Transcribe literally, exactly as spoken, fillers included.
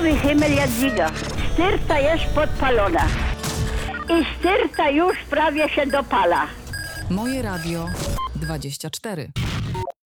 Mówi Himmel Jadwiga. Styrta jest podpalona. I styrta już prawie się dopala. Moje Radio dwadzieścia cztery.